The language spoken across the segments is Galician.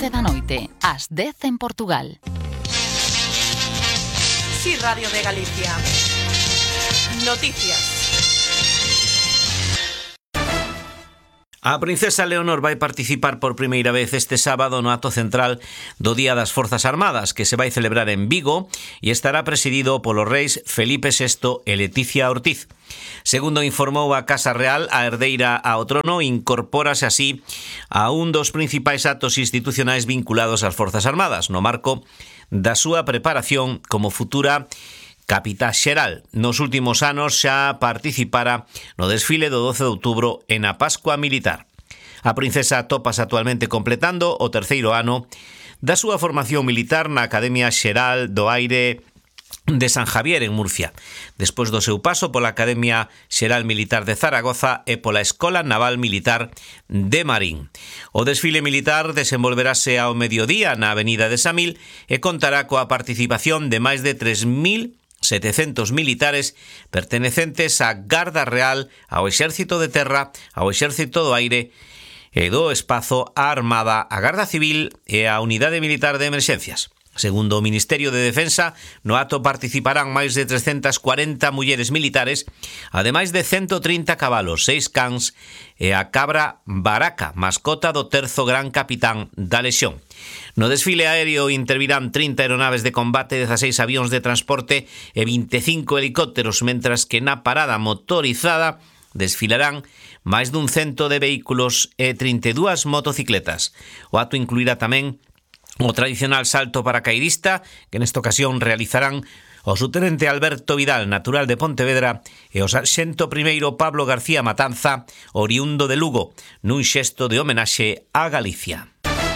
11 da noite, ás 10 en Portugal. Sí, Radio de Galicia. Noticias. A princesa Leonor vai participar por primeira vez este sábado no acto central do Día das Forzas Armadas, que se vai celebrar en Vigo e estará presidido polos reis Felipe VI e Leticia Ortiz. Segundo informou a Casa Real, a herdeira ao trono incorpórase así a un dos principais actos institucionais vinculados ás Forzas Armadas, no marco da súa preparación como futura capitá xeral. Nos últimos anos xa participara no desfile do 12 de outubro e na Pascua Militar. A princesa tópase actualmente completando o terceiro ano da súa formación militar na Academia Xeral do Aire de San Javier en Murcia, despois do seu paso pola Academia Xeral Militar de Zaragoza e pola Escola Naval Militar de Marín. O desfile militar desenvolverase ao mediodía na Avenida de Samil e contará coa participación de máis de 3.700 militares pertenecentes á Garda Real, ao Exército de Terra, ao Exército do Aire e do Espazo, á Armada, á Garda Civil e á Unidade Militar de Emerxencias. Segundo o Ministerio de Defensa, no acto participarán máis de 340 mulleres militares, ademais de 130 cabalos, 6 cans e a cabra Baraca, mascota do terzo gran capitán da Lexión. No desfile aéreo intervirán 30 aeronaves de combate, 16 avións de transporte e 25 helicópteros, mentras que na parada motorizada desfilarán máis dun cento de vehículos e 32 motocicletas. O acto incluirá tamén o tradicional salto paracaidista, que nesta ocasión realizarán o subtenente Alberto Vidal, natural de Pontevedra, e o sarxento primeiro Pablo García Matanza, oriundo de Lugo, nun xesto de homenaxe a Galicia.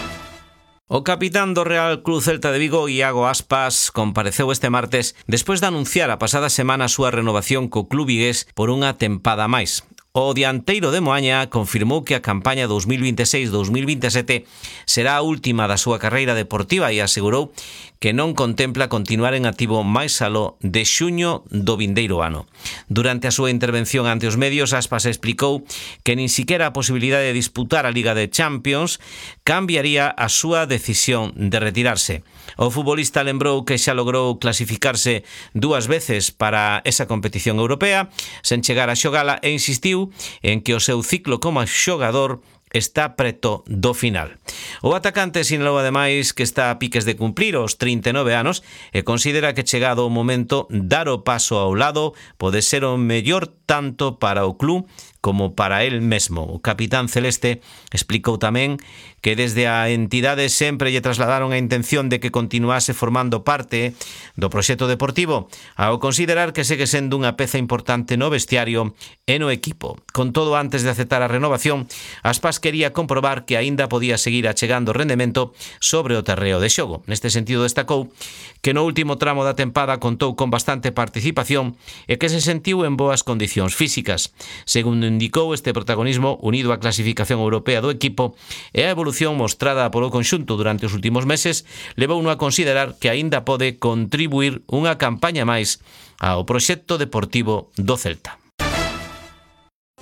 O capitán do Real Club Celta de Vigo, Iago Aspas, compareceu este martes despois de anunciar a pasada semana a súa renovación co club vigués por unha tempada máis. O dianteiro de Moaña confirmou que a campaña 2026-2027 será a última da súa carreira deportiva e asegurou que non contempla continuar en activo máis aló de xuño do vindeiro ano. Durante a súa intervención ante os medios, Aspas explicou que nin siquiera a posibilidade de disputar a Liga de Champions cambiaría a súa decisión de retirarse. O futbolista lembrou que xa logrou clasificarse 2 veces para esa competición europea, sen chegar a xogala, e insistiu en que o seu ciclo como xogador está preto do final. O atacante sinalou ademais que está a piques de cumplir os 39 anos e considera que chegado o momento dar o paso ao lado pode ser o mellor tanto para o club como para el mesmo. O capitán celeste explicou tamén que desde a entidade sempre lle trasladaron a intención de que continuase formando parte do proxecto deportivo, ao considerar que segue sendo unha peza importante no vestiario e no equipo. Con todo, antes de aceptar a renovación, Aspas quería comprobar que aínda podía seguir achegando rendemento sobre o terreo de xogo. Neste sentido, destacou que no último tramo da tempada contou con bastante participación e que se sentiu en boas condicións físicas. Segundo indicou, este protagonismo, unido á clasificación europea do equipo e a evolución mostrada polo conxunto durante os últimos meses, levouno a considerar que aínda pode contribuir unha campaña máis ao proxecto deportivo do Celta.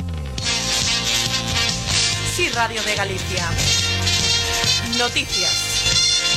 Sí, Radio de Galicia. Noticias.